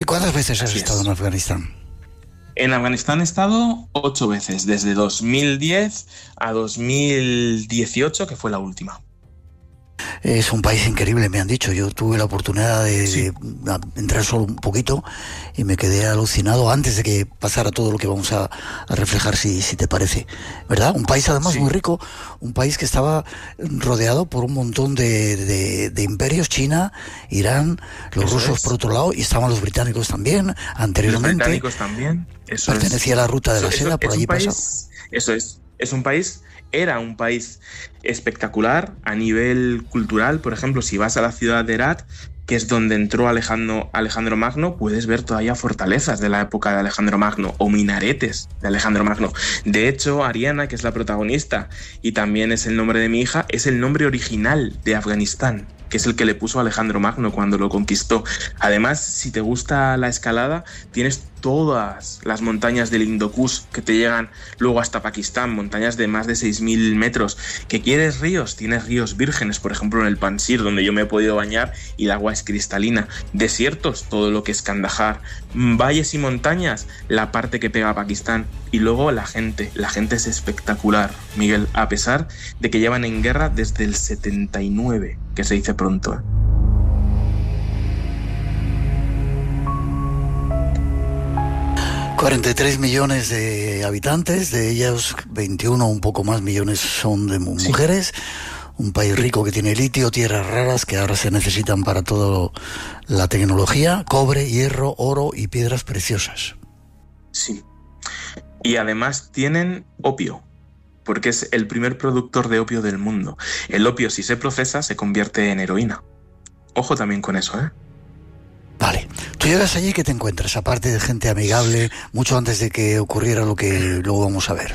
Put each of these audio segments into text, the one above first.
cuántas veces has Así estado es. en Afganistán? En Afganistán he estado 8 veces, desde 2010 a 2018, que fue la última. Es un país increíble, me han dicho. Yo tuve la oportunidad de entrar solo un poquito y me quedé alucinado antes de que pasara todo lo que vamos a reflejar, si te parece. ¿Verdad? Un país además muy rico, un país que estaba rodeado por un montón de imperios, China, Irán, los rusos por otro lado, y estaban los británicos también, anteriormente. Los británicos también. Eso pertenecía a la ruta de la seda, por allí pasaba. Eso es un país. Era un país espectacular a nivel cultural. Por ejemplo, si vas a la ciudad de Herat, que es donde entró Alejandro Magno, puedes ver todavía fortalezas de la época de Alejandro Magno o minaretes de Alejandro Magno. De hecho, Ariana, que es la protagonista y también es el nombre de mi hija, es el nombre original de Afganistán, que es el que le puso Alejandro Magno cuando lo conquistó. Además, si te gusta la escalada, tienes todas las montañas del Indo Kush que te llegan luego hasta Pakistán, montañas de más de 6.000 metros. ¿Que quieres ríos? Tienes ríos vírgenes, por ejemplo en el Panjshir, donde yo me he podido bañar y el agua es cristalina. Desiertos, todo lo que es Kandahar. Valles y montañas, la parte que pega a Pakistán. Y luego la gente es espectacular, Miguel, a pesar de que llevan en guerra desde el 79, que se dice pronto, ¿eh? 43 millones de habitantes, de ellos 21 un poco más millones son de mujeres. Un país rico que tiene litio, tierras raras que ahora se necesitan para toda la tecnología, cobre, hierro, oro y piedras preciosas. Sí. Y además tienen opio, porque es el primer productor de opio del mundo. El opio, si se procesa, se convierte en heroína. Ojo también con eso, ¿eh? Vale. Tú llegas allí, ¿qué te encuentras? Aparte de gente amigable, mucho antes de que ocurriera lo que luego vamos a ver.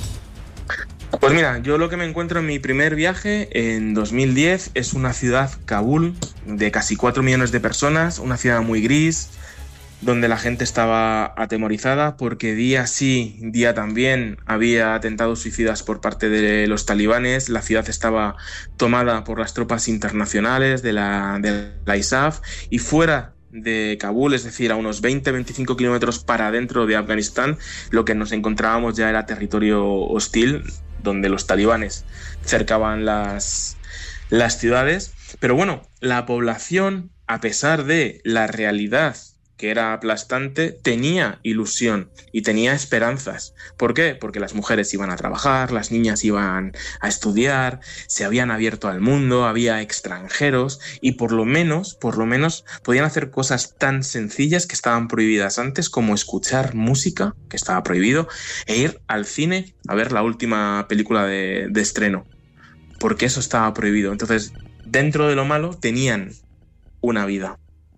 Pues mira, yo lo que me encuentro en mi primer viaje en 2010 es una ciudad, Kabul, de casi 4 millones de personas, una ciudad muy gris, donde la gente estaba atemorizada porque día sí, día también había atentados suicidas por parte de los talibanes. La ciudad estaba tomada por las tropas internacionales de la ISAF, y fuera de Kabul, es decir, a unos 20-25 kilómetros para adentro de Afganistán, lo que nos encontrábamos ya era territorio hostil, donde los talibanes cercaban las ciudades. Pero bueno, la población, a pesar de la realidad que era aplastante, tenía ilusión y tenía esperanzas. ¿Por qué? Porque las mujeres iban a trabajar, las niñas iban a estudiar, se habían abierto al mundo, había extranjeros y por lo menos podían hacer cosas tan sencillas que estaban prohibidas antes, como escuchar música, que estaba prohibido, e ir al cine a ver la última película de estreno, porque eso estaba prohibido. Entonces, dentro de lo malo, tenían una vida.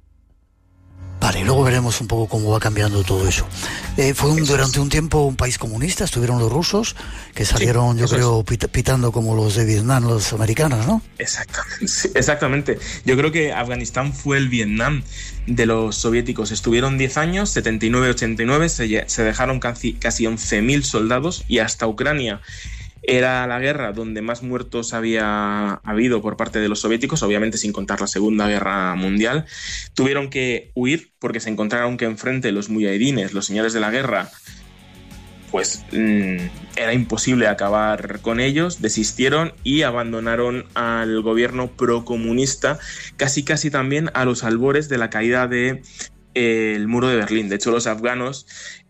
Vale, luego veremos un poco cómo va cambiando todo eso. Fue durante un tiempo un país comunista, estuvieron los rusos, que salieron, yo creo, pitando como los de Vietnam, los americanos, ¿no? Exactamente. Yo creo que Afganistán fue el Vietnam de los soviéticos. Estuvieron 10 años, 79-89, se dejaron casi 11.000 soldados, y hasta Ucrania era la guerra donde más muertos había habido por parte de los soviéticos, obviamente sin contar la Segunda Guerra Mundial. Tuvieron que huir porque se encontraron que enfrente los mujahidines, los señores de la guerra, pues era imposible acabar con ellos. Desistieron y abandonaron al gobierno procomunista, casi también a los albores de la caída del muro de Berlín. De hecho, los afganos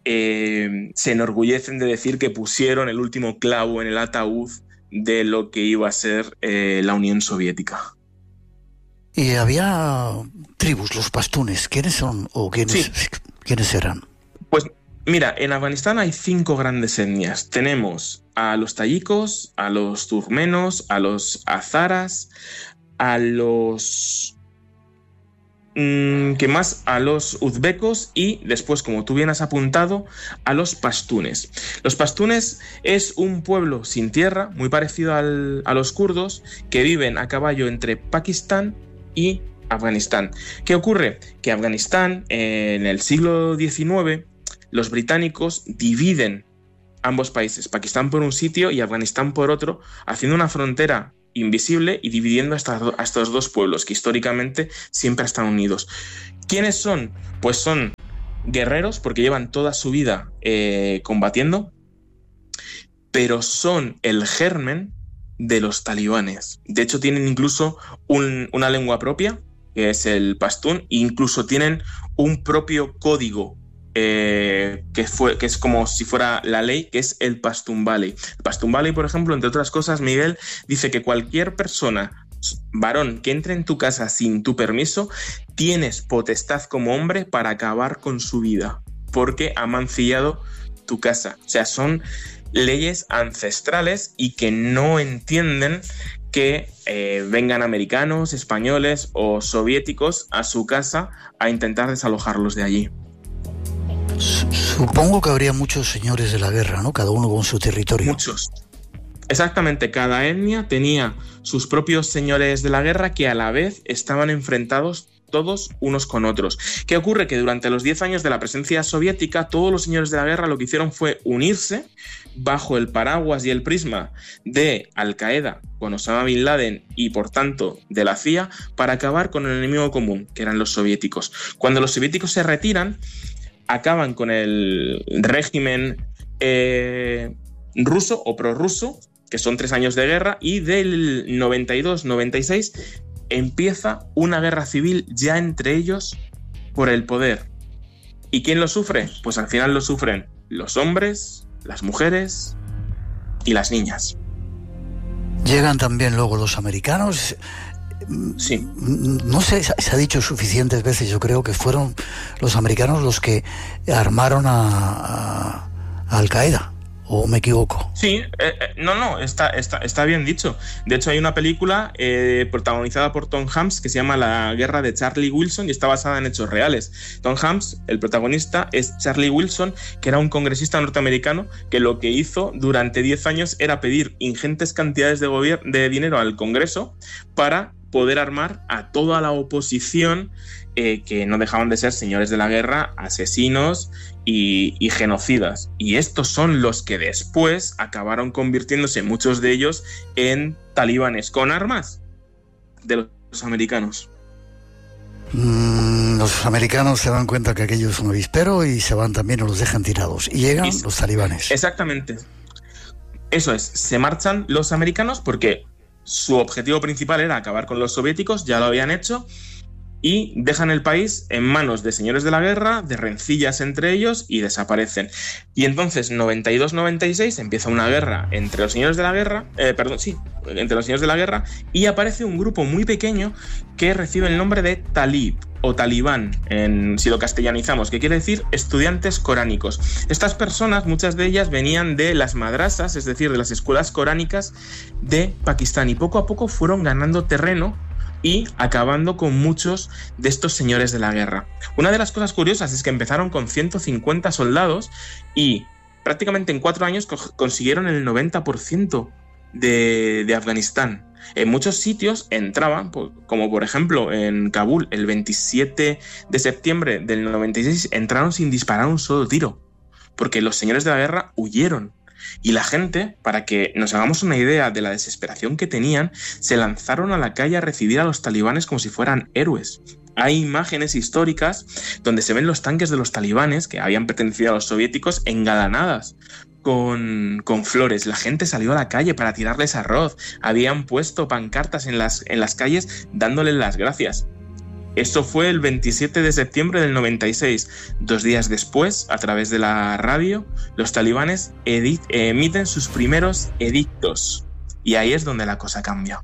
se enorgullecen de decir que pusieron el último clavo en el ataúd de lo que iba a ser la Unión Soviética. Y había tribus, los pastunes. ¿Quiénes son o quiénes eran? Pues mira, en Afganistán hay 5 grandes etnias. Tenemos a los tayikos, a los turkmenos, a los azaras, a los a los uzbecos y después, como tú bien has apuntado, a los pastunes. Los pastunes es un pueblo sin tierra, muy parecido a los kurdos, que viven a caballo entre Pakistán y Afganistán. ¿Qué ocurre? Que Afganistán, en el siglo XIX, los británicos dividen ambos países, Pakistán por un sitio y Afganistán por otro, haciendo una frontera invisible y dividiendo a estos dos pueblos que históricamente siempre están unidos. ¿Quiénes son? Pues son guerreros porque llevan toda su vida combatiendo, pero son el germen de los talibanes. De hecho, tienen incluso una lengua propia, que es el pastún, e incluso tienen un propio código que es como si fuera la ley, que es el Pashtun Valley. El Pashtun Valley, por ejemplo, entre otras cosas, Miguel, dice que cualquier persona, varón, que entre en tu casa sin tu permiso, tienes potestad como hombre para acabar con su vida, porque ha mancillado tu casa. O sea, son leyes ancestrales y que no entienden que vengan americanos, españoles o soviéticos a su casa a intentar desalojarlos de allí. Supongo que habría muchos señores de la guerra, ¿no? Cada uno con su territorio. Muchos. Exactamente, cada etnia tenía sus propios señores de la guerra que a la vez estaban enfrentados todos unos con otros. ¿Qué ocurre? Que durante los 10 años de la presencia soviética, todos los señores de la guerra lo que hicieron fue unirse bajo el paraguas y el prisma de Al-Qaeda con Osama Bin Laden y, por tanto, de la CIA, para acabar con el enemigo común, que eran los soviéticos. Cuando los soviéticos se retiran, acaban con el régimen ruso o prorruso, que son 3 años de guerra, y del 92-96 empieza una guerra civil ya entre ellos por el poder. ¿Y quién lo sufre? Pues al final lo sufren los hombres, las mujeres y las niñas. Llegan también luego los americanos. Sí. No sé, se ha dicho suficientes veces, yo creo que fueron los americanos los que armaron a Al-Qaeda. ¿O me equivoco? Sí, no, está bien dicho. De hecho, hay una película protagonizada por Tom Hanks que se llama La guerra de Charlie Wilson y está basada en hechos reales. Tom Hanks, el protagonista, es Charlie Wilson, que era un congresista norteamericano que lo que hizo durante 10 años era pedir ingentes cantidades de dinero al Congreso para poder armar a toda la oposición, que no dejaban de ser señores de la guerra, asesinos y genocidas. Y estos son los que después acabaron convirtiéndose, muchos de ellos, en talibanes con armas de los americanos. Los americanos se dan cuenta que aquello es un avispero y se van también o los dejan tirados. Y llegan los talibanes. Exactamente. Eso es, se marchan los americanos porque su objetivo principal era acabar con los soviéticos, ya lo habían hecho, y dejan el país en manos de señores de la guerra, de rencillas entre ellos, y desaparecen. Y entonces, 92-96, empieza una guerra entre los señores de la guerra, entre los señores de la guerra, y aparece un grupo muy pequeño que recibe el nombre de Talib, o talibán, si lo castellanizamos, que quiere decir estudiantes coránicos. Estas personas, muchas de ellas venían de las madrasas, es decir, de las escuelas coránicas de Pakistán, y poco a poco fueron ganando terreno y acabando con muchos de estos señores de la guerra. Una de las cosas curiosas es que empezaron con 150 soldados y prácticamente en 4 años consiguieron el 90% de Afganistán. En muchos sitios entraban, como por ejemplo en Kabul, el 27 de septiembre del 96, entraron sin disparar un solo tiro, porque los señores de la guerra huyeron. Y la gente, para que nos hagamos una idea de la desesperación que tenían, se lanzaron a la calle a recibir a los talibanes como si fueran héroes. Hay imágenes históricas donde se ven los tanques de los talibanes, que habían pertenecido a los soviéticos, engalanadas con flores. La gente salió a la calle para tirarles arroz. Habían puesto pancartas en las calles dándoles las gracias. Esto fue el 27 de septiembre del 96. 2 días después, a través de la radio, los talibanes emiten sus primeros edictos. Y ahí es donde la cosa cambia.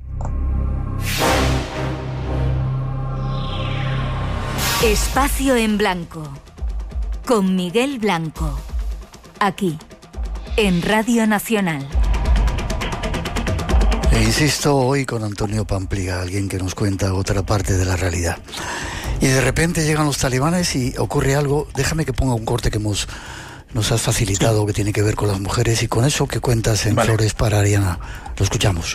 Espacio en Blanco, con Miguel Blanco, aquí, en Radio Nacional. E insisto, hoy con Antonio Pampliga, alguien que nos cuenta otra parte de la realidad. Y de repente llegan los talibanes y ocurre algo. Déjame que ponga un corte que nos has facilitado, sí, que tiene que ver con las mujeres y con eso que cuentas en Flores para Ariana. Lo escuchamos.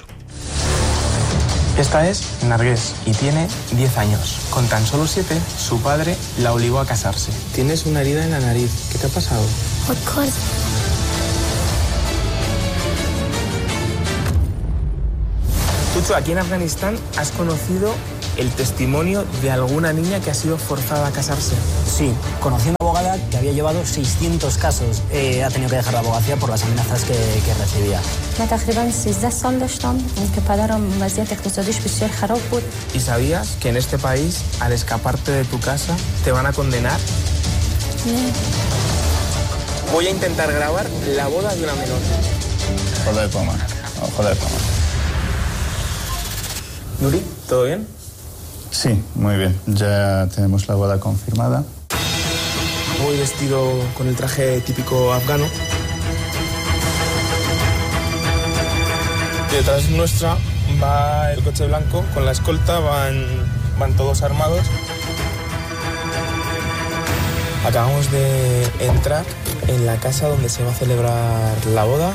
Esta es Nargués y tiene 10 años. Con tan solo 7, su padre la obligó a casarse. Tienes una herida en la nariz. ¿Qué te ha pasado? Tucho, aquí en Afganistán has conocido el testimonio de alguna niña que ha sido forzada a casarse. Sí, conocí una abogada que había llevado 600 casos. Ha tenido que dejar la abogacía por las amenazas que recibía. ¿Y sabías que en este país, al escaparte de tu casa, te van a condenar? Voy a intentar grabar la boda de una menor. Joder, toma. Nuri, ¿todo bien? Sí, muy bien. Ya tenemos la boda confirmada. Voy vestido con el traje típico afgano. Detrás nuestra va el coche blanco con la escolta, van todos armados. Acabamos de entrar en la casa donde se va a celebrar la boda.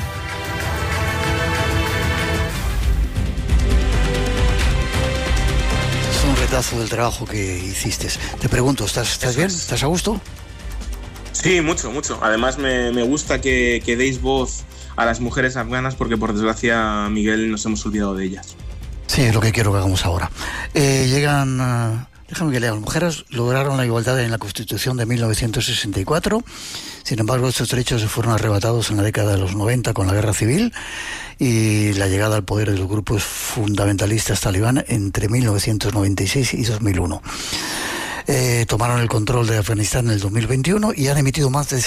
Es un retazo del trabajo que hiciste. Te pregunto, ¿estás bien? ¿Estás a gusto? Sí, mucho. Además me gusta que deis voz a las mujeres afganas porque por desgracia, Miguel, nos hemos olvidado de ellas. Sí, es lo que quiero que hagamos ahora. Déjame que lea. Las mujeres lograron la igualdad en la Constitución de 1964. Sin embargo, estos derechos se fueron arrebatados en la década de los 90 con la guerra civil y la llegada al poder de los grupos fundamentalistas talibán entre 1996 y 2001. Tomaron el control de Afganistán en el 2021 y han emitido más de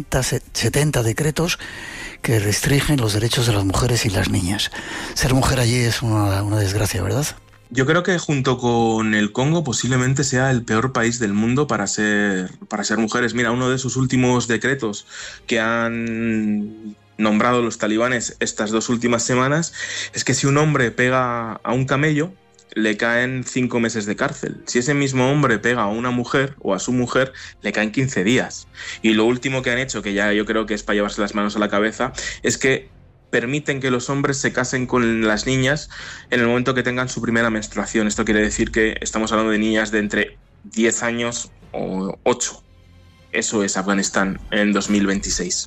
70 decretos que restringen los derechos de las mujeres y las niñas. Ser mujer allí es una desgracia, ¿verdad? Yo creo que junto con el Congo posiblemente sea el peor país del mundo para ser mujeres. Mira, uno de sus últimos decretos que han nombrado los talibanes estas 2 últimas semanas es que si un hombre pega a un camello, le caen 5 meses de cárcel. Si ese mismo hombre pega a una mujer o a su mujer, le caen 15 días. Y lo último que han hecho, que ya yo creo que es para llevarse las manos a la cabeza, es que permiten que los hombres se casen con las niñas en el momento que tengan su primera menstruación. Esto quiere decir que estamos hablando de niñas de entre 10 años o 8. Eso es Afganistán en 2026.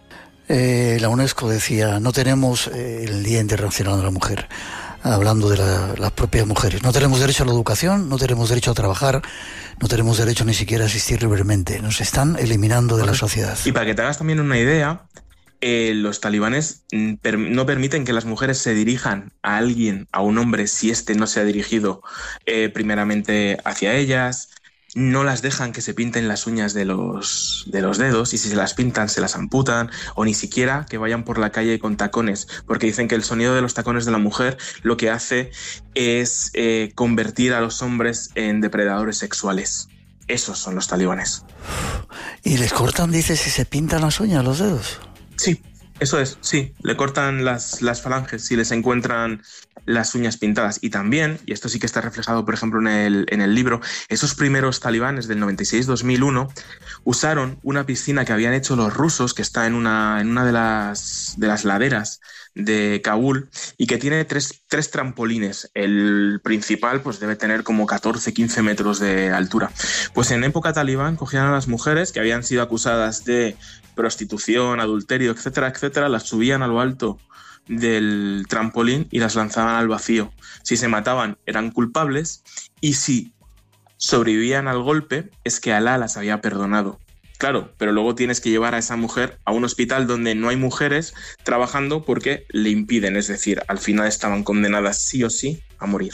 La UNESCO decía, no tenemos el Día Internacional de la Mujer, hablando de las propias mujeres. No tenemos derecho a la educación, no tenemos derecho a trabajar, no tenemos derecho ni siquiera a asistir libremente. Nos están eliminando de la sociedad. Y para que te hagas también una idea, los talibanes no permiten que las mujeres se dirijan a alguien, a un hombre, si éste no se ha dirigido primeramente hacia ellas. No las dejan que se pinten las uñas de los dedos, y si se las pintan se las amputan, o ni siquiera que vayan por la calle con tacones, porque dicen que el sonido de los tacones de la mujer lo que hace es convertir a los hombres en depredadores sexuales. Esos son los talibanes. ¿Y les cortan, dices, si se pintan las uñas, los dedos? Sí, eso es, sí. Le cortan las falanges si les encuentran las uñas pintadas. Y también, y esto sí que está reflejado, por ejemplo, en el libro, esos primeros talibanes del 96-2001 usaron una piscina que habían hecho los rusos, que está en una de las laderas de Kabul, y que tiene tres trampolines. El principal pues debe tener como 14-15 metros de altura. Pues en época talibán cogían a las mujeres que habían sido acusadas de prostitución, adulterio, etcétera, etcétera, las subían a lo alto del trampolín y las lanzaban al vacío. Si se mataban eran culpables, y si sobrevivían al golpe es que Alá las había perdonado. Claro, pero luego tienes que llevar a esa mujer a un hospital donde no hay mujeres trabajando porque le impiden, es decir, al final estaban condenadas sí o sí a morir.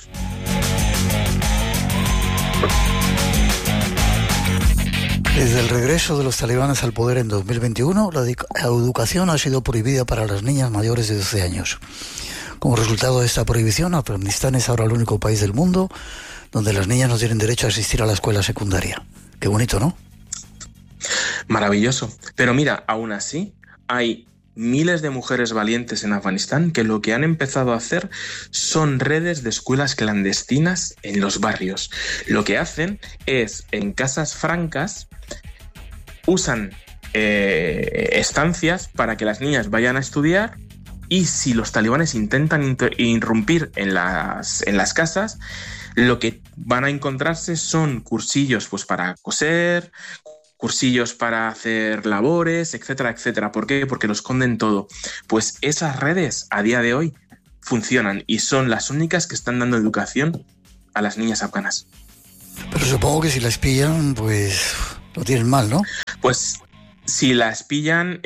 Desde el regreso de los talibanes al poder en 2021, la educación ha sido prohibida para las niñas mayores de 12 años. Como resultado de esta prohibición, Afganistán es ahora el único país del mundo donde las niñas no tienen derecho a asistir a la escuela secundaria. Qué bonito, ¿no? Maravilloso. Pero mira, aún así, hay miles de mujeres valientes en Afganistán que lo que han empezado a hacer son redes de escuelas clandestinas en los barrios. Lo que hacen es, en casas francas, usan estancias para que las niñas vayan a estudiar, y si los talibanes intentan irrumpir en las casas, lo que van a encontrarse son cursillos pues para coser, cursillos para hacer labores, etcétera, etcétera. ¿Por qué? Porque lo esconden todo. Pues esas redes a día de hoy funcionan y son las únicas que están dando educación a las niñas afganas. Pero supongo que si las pillan, pues lo tienen mal, ¿no? Pues si las pillan,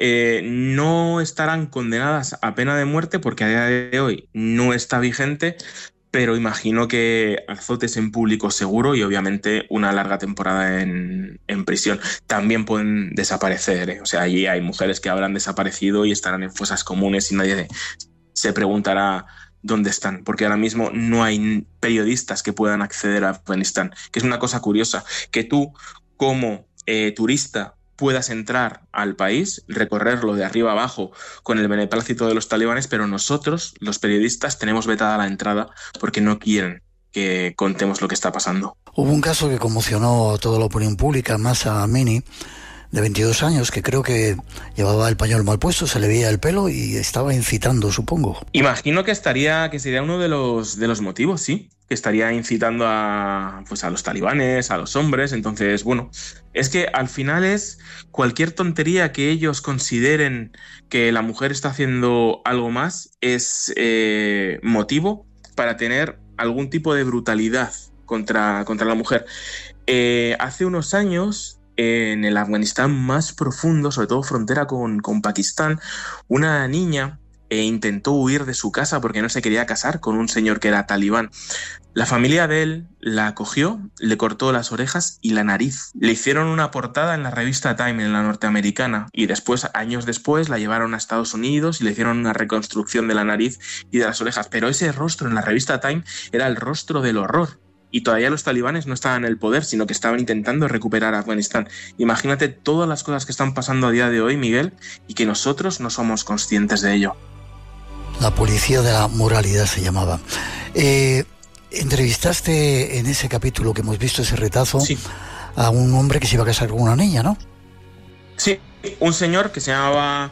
no estarán condenadas a pena de muerte porque a día de hoy no está vigente, pero imagino que azotes en público seguro y obviamente una larga temporada en prisión. También pueden desaparecer, ¿eh? O sea, allí hay mujeres que habrán desaparecido y estarán en fosas comunes y nadie se preguntará dónde están, porque ahora mismo no hay periodistas que puedan acceder a Afganistán, que es una cosa curiosa, que tú como turista puedas entrar al país, recorrerlo de arriba abajo con el beneplácito de los talibanes, pero nosotros, los periodistas, tenemos vetada la entrada porque no quieren que contemos lo que está pasando. Hubo un caso que conmocionó a toda la opinión pública, Mahsa Amini, de 22 años, que creo que llevaba el pañuelo mal puesto, se le veía el pelo y estaba incitando, supongo. Imagino que sería uno de los motivos, sí, que estaría incitando a los talibanes, a los hombres. Entonces, bueno, es que al final es cualquier tontería que ellos consideren que la mujer está haciendo algo más, es motivo para tener algún tipo de brutalidad contra la mujer. Hace unos años, en el Afganistán más profundo, sobre todo frontera con Pakistán, una niña intentó huir de su casa porque no se quería casar con un señor que era talibán. La familia de él la acogió, le cortó las orejas y la nariz. Le hicieron una portada en la revista Time, en la norteamericana, y después, años después, la llevaron a Estados Unidos y le hicieron una reconstrucción de la nariz y de las orejas. Pero ese rostro en la revista Time era el rostro del horror. Y todavía los talibanes no estaban en el poder, sino que estaban intentando recuperar Afganistán. Imagínate todas las cosas que están pasando a día de hoy, Miguel, y que nosotros no somos conscientes de ello. La policía de la moralidad se llamaba. Entrevistaste en ese capítulo que hemos visto, ese retazo, sí, a un hombre que se iba a casar con una niña, ¿no? Sí, un señor que se llamaba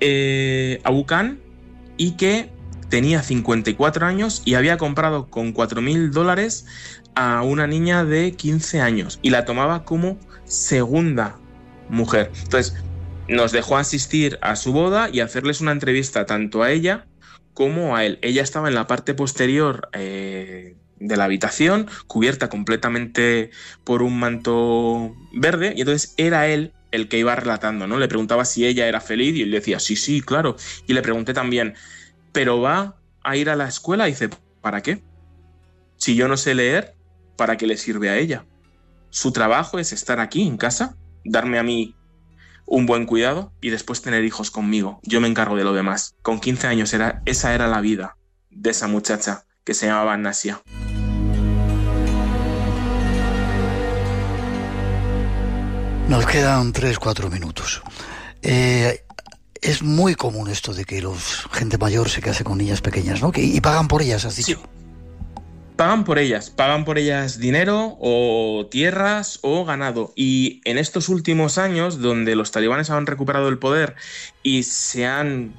Abu Khan y que tenía 54 años y había comprado con $4,000 a una niña de 15 años y la tomaba como segunda mujer. Entonces, nos dejó asistir a su boda y hacerles una entrevista tanto a ella como a él. Ella estaba en la parte posterior de la habitación, cubierta completamente por un manto verde, y entonces era él el que iba relatando, ¿no? Le preguntaba si ella era feliz y él decía, sí, claro. Y le pregunté también, ¿pero va a ir a la escuela? Y dice, ¿para qué? Si yo no sé leer, ¿para qué le sirve a ella? Su trabajo es estar aquí en casa, darme a mí un buen cuidado y después tener hijos conmigo. Yo me encargo de lo demás. Con 15 años esa era la vida de esa muchacha que se llamaba Nasia. Nos quedan 3-4 minutos. Es muy común esto de que gente mayor se case con niñas pequeñas, ¿no? Y pagan por ellas, has dicho. Sí. Pagan por ellas dinero o tierras o ganado. Y en estos últimos años, donde los talibanes han recuperado el poder y se han,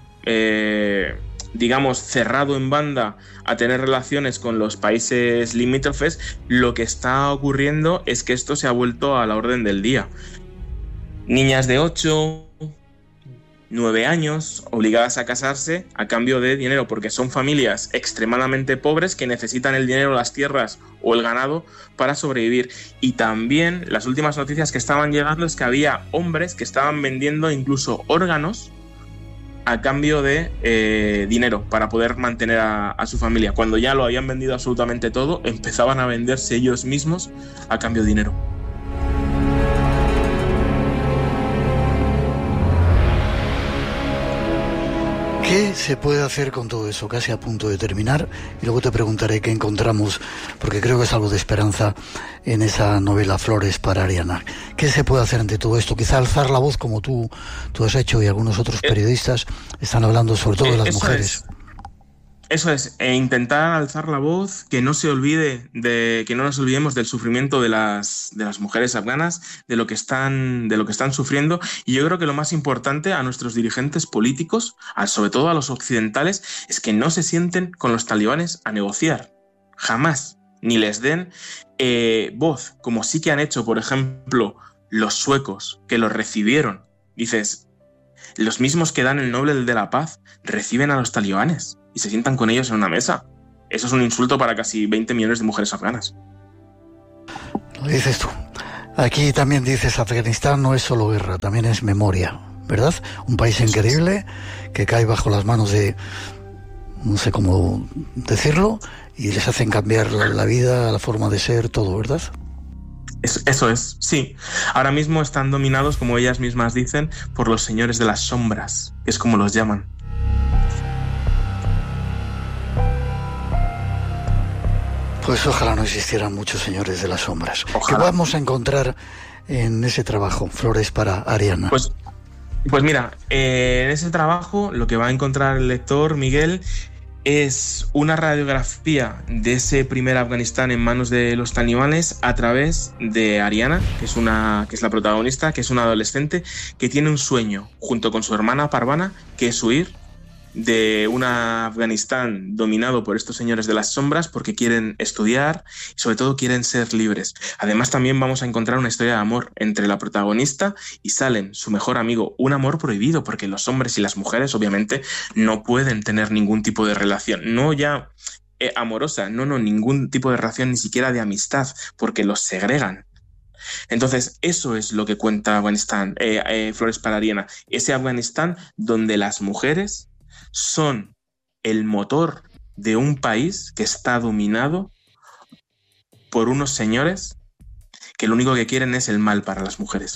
cerrado en banda a tener relaciones con los países limítrofes, lo que está ocurriendo es que esto se ha vuelto a la orden del día. Niñas de 8, 9 años obligadas a casarse a cambio de dinero, porque son familias extremadamente pobres que necesitan el dinero, las tierras o el ganado para sobrevivir. Y también las últimas noticias que estaban llegando es que había hombres que estaban vendiendo incluso órganos a cambio de dinero para poder mantener a su familia. Cuando ya lo habían vendido absolutamente todo, empezaban a venderse ellos mismos a cambio de dinero. ¿Qué se puede hacer con todo eso? Casi a punto de terminar, y luego te preguntaré qué encontramos, porque creo que es algo de esperanza en esa novela Flores para Ariana. ¿Qué se puede hacer ante todo esto? Quizá alzar la voz como tú has hecho y algunos otros periodistas están hablando sobre todo de las mujeres. Eso es, intentar alzar la voz, que no nos olvidemos del sufrimiento de las mujeres afganas, de lo que están sufriendo. Y yo creo que lo más importante a nuestros dirigentes políticos, sobre todo a los occidentales, es que no se sienten con los talibanes a negociar, jamás, ni les den voz, como sí que han hecho, por ejemplo, los suecos, que los recibieron. Dices, los mismos que dan el Nobel de la Paz reciben a los talibanes y se sientan con ellos en una mesa. eso es un insulto para casi 20 millones de mujeres afganas. Lo dices tú. Aquí también dices, Afganistán no es solo guerra, también es memoria, ¿verdad? Un país increíble que cae bajo las manos de, no sé cómo decirlo, y les hacen cambiar la vida, la forma de ser, todo, ¿verdad? Eso es, sí. Ahora mismo están dominados, como ellas mismas dicen, por los señores de las sombras, que es como los llaman. Pues ojalá no existieran muchos señores de las sombras. Ojalá. ¿Qué vamos a encontrar en ese trabajo, Flores para Ariana? Pues mira, en ese trabajo lo que va a encontrar el lector, Miguel, es una radiografía de ese primer Afganistán en manos de los talibanes a través de Ariana, que es la protagonista, que es una adolescente que tiene un sueño junto con su hermana Parvana, que es huir de un Afganistán dominado por estos señores de las sombras porque quieren estudiar y sobre todo quieren ser libres. Además también vamos a encontrar una historia de amor entre la protagonista y Salem, su mejor amigo, un amor prohibido porque los hombres y las mujeres obviamente no pueden tener ningún tipo de relación, no ya amorosa, no, ningún tipo de relación ni siquiera de amistad porque los segregan. Entonces, eso es lo que cuenta Afganistán, Flores para Ariana, ese Afganistán donde las mujeres son el motor de un país que está dominado por unos señores que lo único que quieren es el mal para las mujeres.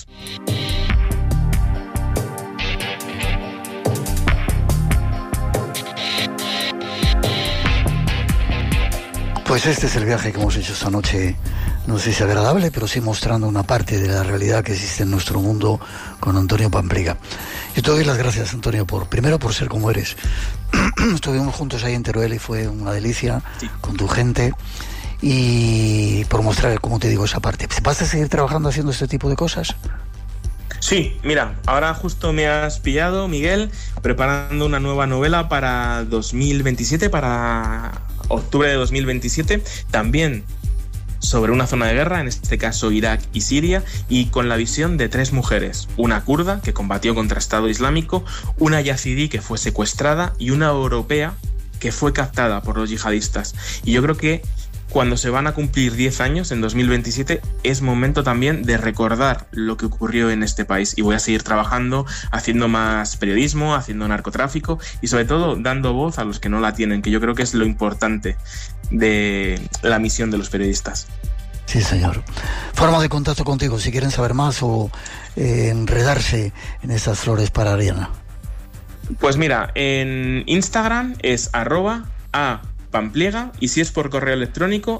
Pues este es el viaje que hemos hecho esta noche, no sé si agradable, pero sí mostrando una parte de la realidad que existe en nuestro mundo con Antonio Pampliega. Yo te doy las gracias, Antonio, primero por ser como eres. Estuvimos juntos ahí en Teruel y fue una delicia, sí, con tu gente, y por mostrar, como te digo, esa parte. ¿Vas a seguir trabajando haciendo este tipo de cosas? Sí, mira, ahora justo me has pillado, Miguel, preparando una nueva novela para 2027, para octubre de 2027, también sobre una zona de guerra, en este caso Irak y Siria, y con la visión de 3 mujeres, una kurda que combatió contra Estado Islámico, una yazidí que fue secuestrada y una europea que fue captada por los yihadistas. Y yo creo que cuando se van a cumplir 10 años, en 2027, es momento también de recordar lo que ocurrió en este país. Y voy a seguir trabajando, haciendo más periodismo, haciendo narcotráfico y sobre todo dando voz a los que no la tienen, que yo creo que es lo importante de la misión de los periodistas. Sí, señor. Forma de contacto contigo, si quieren saber más o enredarse en estas Flores para Ariana. Pues mira, en Instagram es @Pampliega y si es por correo electrónico,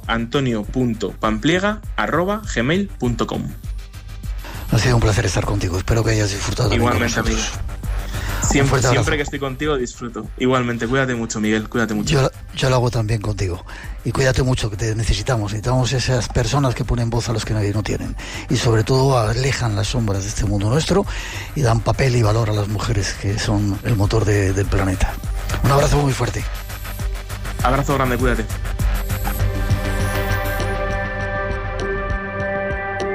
antonio.pampliega@gmail.com. Ha sido un placer estar contigo, espero que hayas disfrutado. Igualmente, amigo. Siempre que estoy contigo disfruto. Igualmente, cuídate mucho, Miguel, cuídate mucho. Yo lo hago también contigo. Y cuídate mucho, que te necesitamos esas personas que ponen voz a los que nadie no tienen. Y sobre todo alejan las sombras de este mundo nuestro y dan papel y valor a las mujeres que son el motor del planeta. Un abrazo muy fuerte. Abrazo grande, cuídate.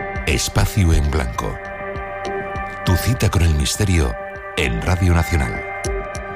Espacio en Blanco. Tu cita con el misterio en Radio Nacional.